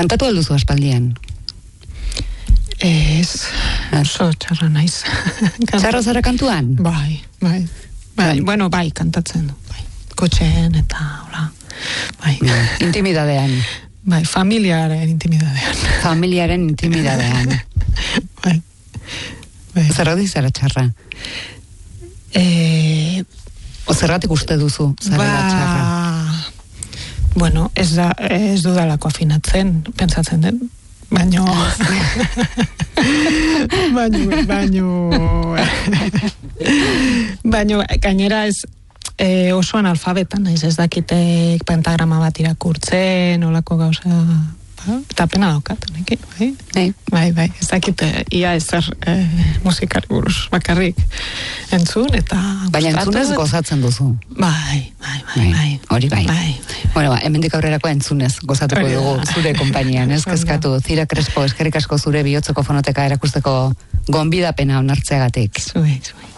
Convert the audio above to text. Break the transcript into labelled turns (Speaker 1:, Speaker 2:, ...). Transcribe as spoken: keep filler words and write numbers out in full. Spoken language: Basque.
Speaker 1: Kantatu alduzu aspaldian?
Speaker 2: Ez, oso txarra naiz.
Speaker 1: Txarra zara kantuan?
Speaker 2: Bai, bai. Bai, bueno, bai, kantatzen du. Bai. Kotxeen eta, hola. Bai.
Speaker 1: Intimidadean.
Speaker 2: Bai, familiaren intimidadean.
Speaker 1: Familiaren intimidadean.
Speaker 2: Bai. Bai.
Speaker 1: Zerratik zara txarra?
Speaker 2: Eh,
Speaker 1: o zerratik uste duzu zara
Speaker 2: ba,
Speaker 1: txarra?
Speaker 2: Bueno, ez da, ez dudalako afinatzen, pentsatzen den. Baino baino baino baino gainera ez eh, oso analfabetan naiz, ez dakite pentagrama bat irakurtzen, olako gauza, eta pena daukat, honekin, bai?
Speaker 1: Bai.
Speaker 2: Bai, bai, ez dakite ia ezer eh, musikari buruz bakarrik entzun, eta
Speaker 1: baina entzunez gozatzen duzu.
Speaker 2: Bai, bai, bai, bai.
Speaker 1: Hori bai.
Speaker 2: Bai,
Speaker 1: bueno, ba, hemendik aurrerako entzunez gozatuko dugu zure konpainian, ez kezkatu. Zira Crespo, eskerrik asko zure bihotzeko fonoteka erakusteko gonbidapena onartzeagatik.
Speaker 2: Zue, zue.